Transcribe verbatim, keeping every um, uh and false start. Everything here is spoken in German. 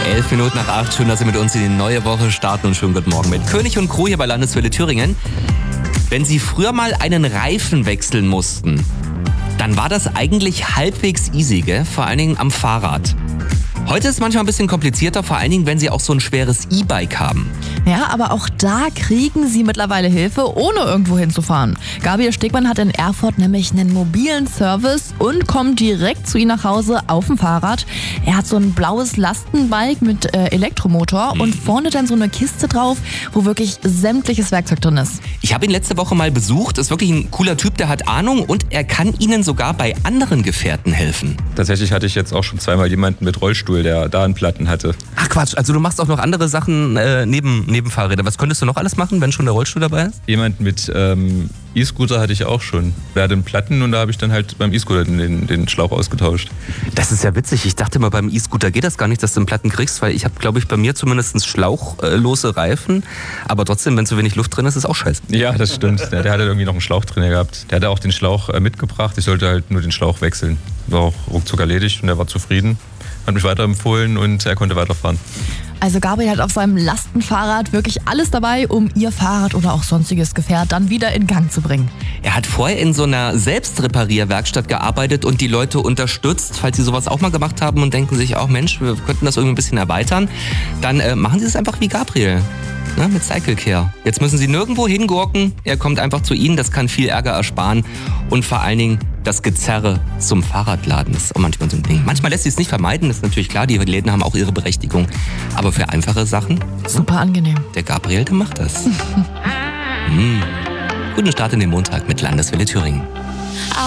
Elf Minuten nach acht. Schön, dass Sie mit uns in die neue Woche starten und schönen guten Morgen mit König und Crew hier bei Landeswelle Thüringen. Wenn Sie früher mal einen Reifen wechseln mussten, dann war das eigentlich halbwegs easy, gell? Vor allen Dingen am Fahrrad. Heute ist es manchmal ein bisschen komplizierter, vor allen Dingen, wenn Sie auch so ein schweres E-Bike haben. Ja, aber auch da kriegen Sie mittlerweile Hilfe, ohne irgendwo hinzufahren. Gabriel Stegmann hat in Erfurt nämlich einen mobilen Service und kommt direkt zu Ihnen nach Hause auf dem Fahrrad. Er hat so ein blaues Lastenbike mit äh, Elektromotor mhm. und vorne dann so eine Kiste drauf, wo wirklich sämtliches Werkzeug drin ist. Ich habe ihn letzte Woche mal besucht. Ist wirklich ein cooler Typ, der hat Ahnung und er kann Ihnen sogar bei anderen Gefährten helfen. Tatsächlich hatte ich jetzt auch schon zweimal jemanden mit Rollstuhl, der da einen Platten hatte. Ach Quatsch, also du machst auch noch andere Sachen äh, neben, neben Fahrräder. Was könntest du noch alles machen, wenn schon der Rollstuhl dabei ist? Jemand mit ähm, E-Scooter hatte ich auch schon. Der hatte einen Platten und da habe ich dann halt beim E-Scooter den, den Schlauch ausgetauscht. Das ist ja witzig. Ich dachte mal, beim E-Scooter geht das gar nicht, dass du einen Platten kriegst, weil ich habe, glaube ich, bei mir zumindest schlauchlose Reifen. Aber trotzdem, wenn zu wenig Luft drin ist, ist auch scheiße. Ja, das stimmt. Der, der hatte irgendwie noch einen Schlauch drin gehabt. Der hatte auch den Schlauch äh, mitgebracht. Ich sollte halt nur den Schlauch wechseln. War auch ruckzuck erledigt und er war zufrieden. Hat mich weiterempfohlen und er konnte weiterfahren. Also Gabriel hat auf seinem Lastenfahrrad wirklich alles dabei, um Ihr Fahrrad oder auch sonstiges Gefährt dann wieder in Gang zu bringen. Er hat vorher in so einer Selbstreparierwerkstatt gearbeitet und die Leute unterstützt. Falls Sie sowas auch mal gemacht haben und denken sich auch, Mensch, wir könnten das irgendwie ein bisschen erweitern, dann äh, machen Sie es einfach wie Gabriel. Ne, mit Cycle Care. Jetzt müssen Sie nirgendwo hingurken. Er kommt einfach zu Ihnen. Das kann viel Ärger ersparen. Und vor allen Dingen das Gezerre zum Fahrradladen. Das ist auch manchmal so ein Ding. Manchmal lässt sich es nicht vermeiden. Das ist natürlich klar. Die Läden haben auch ihre Berechtigung. Aber für einfache Sachen. Super angenehm. Der Gabriel, der macht das. hm. Guten Start in den Montag mit Landeswelle Thüringen.